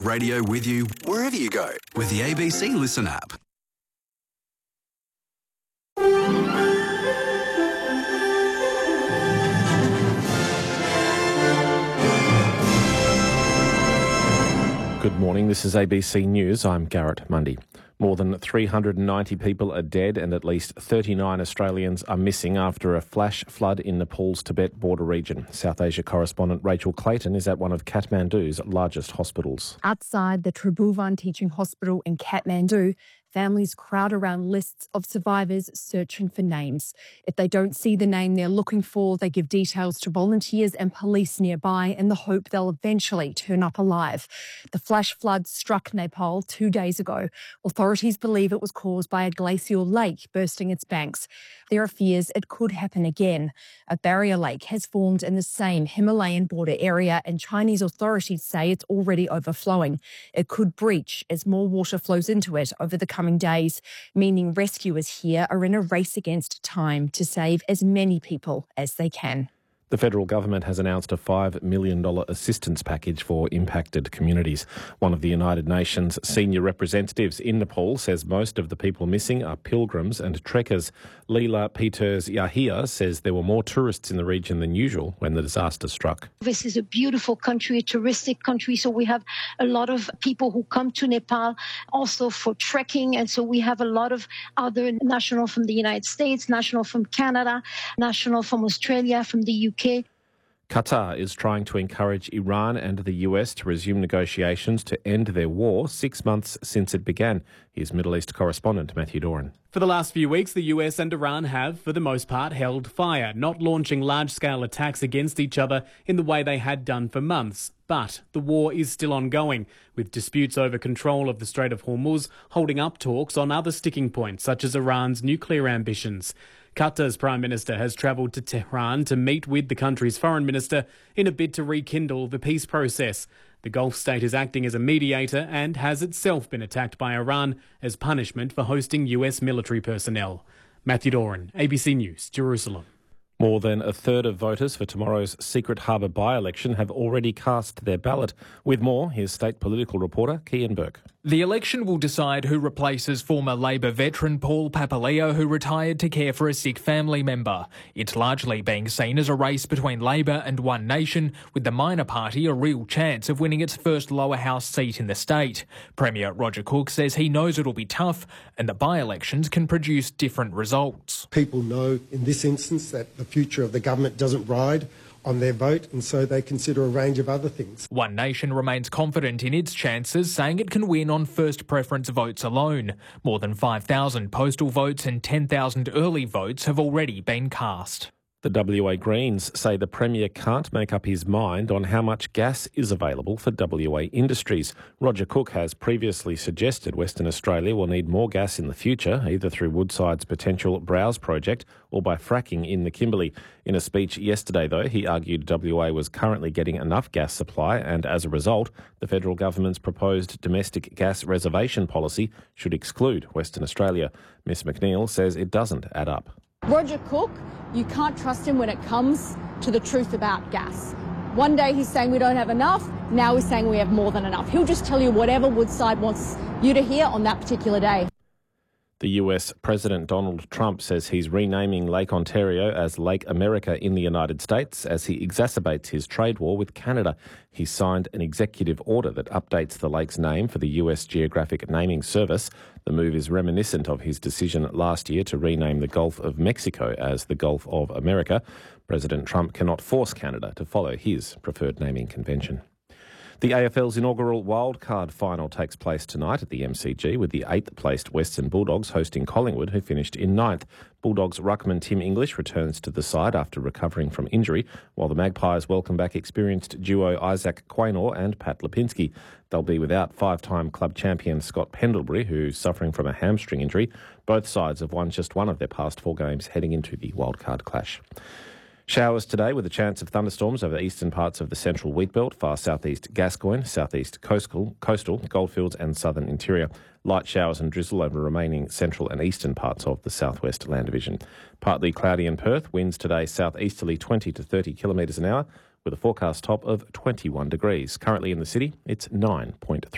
Radio with you wherever you go with the ABC Listen app. Good morning, this is ABC News. I'm Garrett Mundy. More than 390 people are dead and at least 39 Australians are missing after a flash flood in Nepal's Tibet border region. South Asia correspondent Rachel Clayton is at one of Kathmandu's largest hospitals. Outside the Tribhuvan Teaching Hospital in Kathmandu, families crowd around lists of survivors searching for names. If they don't see the name they're looking for, they give details to volunteers and police nearby in the hope they'll eventually turn up alive. The flash flood struck Nepal 2 days ago. Authorities believe it was caused by a glacial lake bursting its banks. There are fears it could happen again. A barrier lake has formed in the same Himalayan border area, and Chinese authorities say it's already overflowing. It could breach as more water flows into it over the coming days, meaning rescuers here are in a race against time to save as many people as they can. The federal government has announced a $5 million assistance package for impacted communities. One of the United Nations senior representatives in Nepal says most of the people missing are pilgrims and trekkers. Leela Peters Yahia says there were more tourists in the region than usual when the disaster struck. This is a beautiful country, a touristic country, so we have a lot of people who come to Nepal also for trekking, and so we have a lot of other national from the United States, national from Canada, national from Australia, from the UK. Qatar is trying to encourage Iran and the US to resume negotiations to end their war 6 months since it began. Here's Middle East correspondent Matthew Doran. For the last few weeks, the US and Iran have, for the most part, held fire, not launching large-scale attacks against each other in the way they had done for months. But the war is still ongoing, with disputes over control of the Strait of Hormuz holding up talks on other sticking points, such as Iran's nuclear ambitions. Qatar's Prime Minister has travelled to Tehran to meet with the country's Foreign Minister in a bid to rekindle the peace process. The Gulf state is acting as a mediator and has itself been attacked by Iran as punishment for hosting US military personnel. Matthew Doran, ABC News, Jerusalem. More than a third of voters for tomorrow's Secret Harbour by-election have already cast their ballot. With more, here's state political reporter Kian Burke. The election will decide who replaces former Labor veteran Paul Papaleo, who retired to care for a sick family member. It's largely being seen as a race between Labor and One Nation, with the minor party a real chance of winning its first lower house seat in the state. Premier Roger Cook says he knows it'll be tough and that by-elections can produce different results. People know in this instance that the future of the government doesn't ride on their vote, and so they consider a range of other things. One Nation remains confident in its chances, saying it can win on first preference votes alone. More than 5,000 postal votes and 10,000 early votes have already been cast. The WA Greens say the Premier can't make up his mind on how much gas is available for WA industries. Roger Cook has previously suggested Western Australia will need more gas in the future, either through Woodside's potential Browse project or by fracking in the Kimberley. In a speech yesterday, though, he argued WA was currently getting enough gas supply and, as a result, the federal government's proposed domestic gas reservation policy should exclude Western Australia. Ms McNeil says it doesn't add up. Roger Cook, you can't trust him when it comes to the truth about gas. One day he's saying we don't have enough, now he's saying we have more than enough. He'll just tell you whatever Woodside wants you to hear on that particular day. The US President Donald Trump says he's renaming Lake Ontario as Lake America in the United States as he exacerbates his trade war with Canada. He signed an executive order that updates the lake's name for the US Geographic Naming Service. The move is reminiscent of his decision last year to rename the Gulf of Mexico as the Gulf of America. President Trump cannot force Canada to follow his preferred naming convention. The AFL's inaugural wildcard final takes place tonight at the MCG, with the 8th-placed Western Bulldogs hosting Collingwood, who finished in 9th. Bulldogs ruckman Tim English returns to the side after recovering from injury, while the Magpies welcome back experienced duo Isaac Quaynor and Pat Lipinski. They'll be without 5-time club champion Scott Pendlebury, who's suffering from a hamstring injury. Both sides have won just one of their past 4 games heading into the wildcard clash. Showers today with a chance of thunderstorms over the eastern parts of the central wheatbelt, far southeast Gascoyne, southeast coastal, Goldfields and southern interior. Light showers and drizzle over remaining central and eastern parts of the southwest land division. Partly cloudy in Perth, winds today southeasterly 20 to 30 kilometres an hour with a forecast top of 21 degrees. Currently in the city, it's 9.3.